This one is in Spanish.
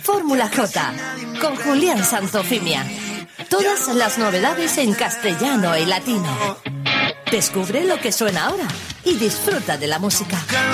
Fórmula J, con Julián Santofimia. Todas las novedades en castellano y latino. Descubre lo que suena ahora y disfruta de la música.